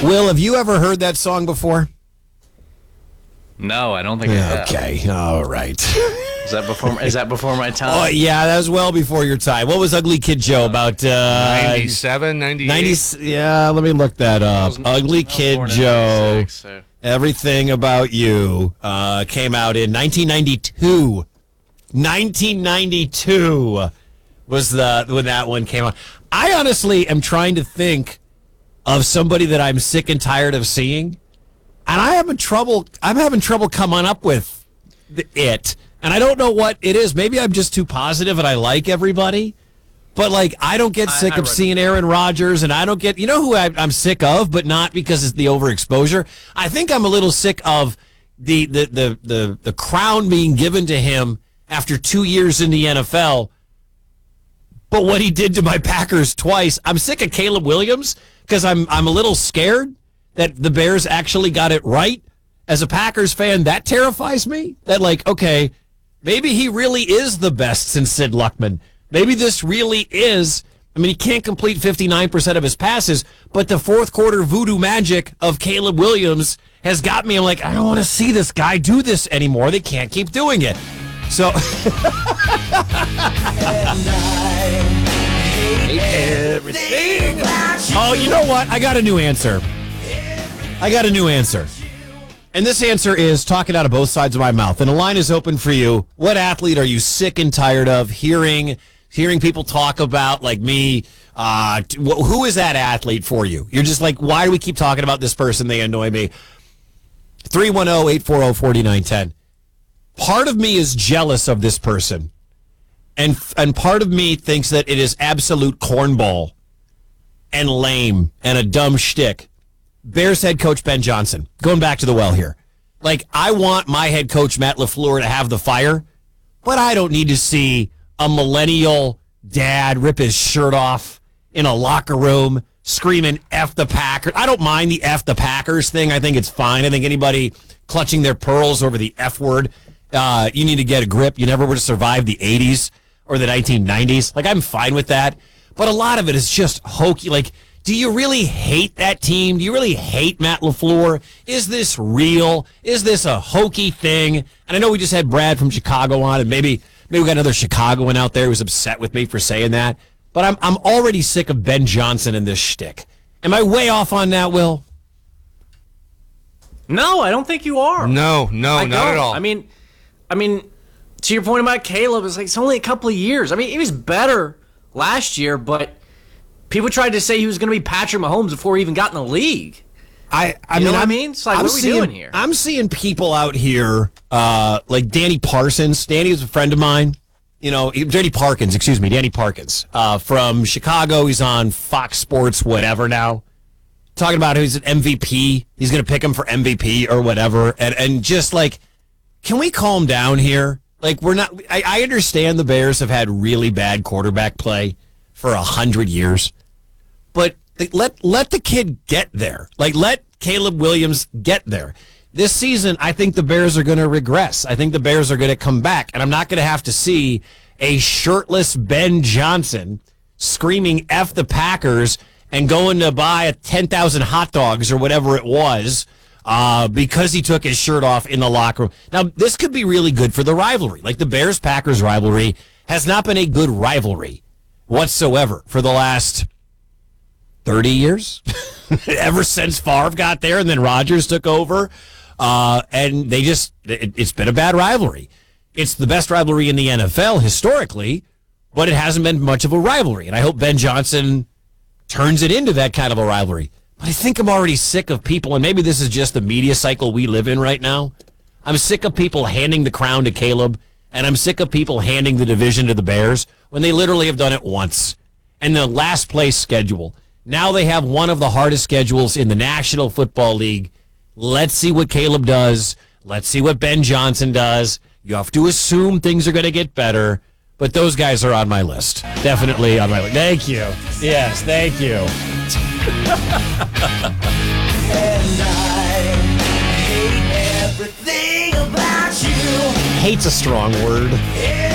Will, have you ever heard that song before? No, I don't think I have. Okay, all right. Is that before my time? Oh, yeah, that was well before your time. What was Ugly Kid Joe about? 97, 98? 90, yeah, let me look that up. Ugly Kid Joe, 96, so. Everything About You came out in 1992. 1992 was when that one came out. I honestly am trying to think of somebody that I'm sick and tired of seeing, and I'm having trouble coming up with it. And I don't know what it is. Maybe I'm just too positive and I like everybody. But, like, I don't get sick of seeing Aaron Rodgers, and I don't get... You know who I'm sick of, but not because it's the overexposure? I think I'm a little sick of the crown being given to him after 2 years in the NFL. But what he did to my Packers twice, I'm sick of Caleb Williams because I'm a little scared that the Bears actually got it right. As a Packers fan, that terrifies me. That, like, okay, maybe he really is the best since Sid Luckman. Maybe this really is, I mean, he can't complete 59% of his passes, but the fourth quarter voodoo magic of Caleb Williams has got me. I'm like, I don't want to see this guy do this anymore. They can't keep doing it. So, everything. Oh, you know what? I got a new answer. And this answer is talking out of both sides of my mouth. And the line is open for you. What athlete are you sick and tired of hearing people talk about, like me? Who is that athlete for you? You're just like, why do we keep talking about this person? They annoy me. 310-840-4910. Part of me is jealous of this person. And part of me thinks that it is absolute cornball and lame and a dumb shtick. Bears head coach Ben Johnson. Going back to the well here. Like, I want my head coach, Matt LaFleur, to have the fire, but I don't need to see a millennial dad rip his shirt off in a locker room screaming F the Packers. I don't mind the F the Packers thing. I think it's fine. I think anybody clutching their pearls over the F word, you need to get a grip. You never would have survived the 80s or the 1990s. Like, I'm fine with that. But a lot of it is just hokey. Like, do you really hate that team? Do you really hate Matt LaFleur? Is this real? Is this a hokey thing? And I know we just had Brad from Chicago on, and maybe we got another Chicagoan out there who's upset with me for saying that. But I'm already sick of Ben Johnson and this shtick. Am I way off on that, Will? No, I don't think you are. No, not at all. I mean, to your point about Caleb, it's only a couple of years. I mean, he was better last year, but people tried to say he was going to be Patrick Mahomes before he even got in the league. I mean? It's like, what are we doing here? I'm seeing people out here, like Danny Parsons. Danny is a friend of mine. You know, Danny Parkins from Chicago. He's on Fox Sports, whatever now. Talking about who's an MVP. He's going to pick him for MVP or whatever. And just like, can we calm down here? Like, we're not, I understand the Bears have had really bad quarterback play for 100 years. But let the kid get there. Like, let Caleb Williams get there. This season, I think the Bears are going to regress. I think the Bears are going to come back. And I'm not going to have to see a shirtless Ben Johnson screaming F the Packers and going to buy 10,000 hot dogs or whatever it was because he took his shirt off in the locker room. Now, this could be really good for the rivalry. Like, the Bears-Packers rivalry has not been a good rivalry whatsoever for the last 30 years. Ever since Favre got there and then Rodgers took over. And they just, it's been a bad rivalry. It's the best rivalry in the NFL historically, but it hasn't been much of a rivalry. And I hope Ben Johnson turns it into that kind of a rivalry. But I think I'm already sick of people, and maybe this is just the media cycle we live in right now. I'm sick of people handing the crown to Caleb, and I'm sick of people handing the division to the Bears when they literally have done it once. And the last place schedule. Now they have one of the hardest schedules in the National Football League. Let's see what Caleb does. Let's see what Ben Johnson does. You have to assume things are going to get better, but those guys are on my list. Definitely on my list. Thank you. Yes, thank you. And I hate everything about you. Hate's a strong word. Yeah.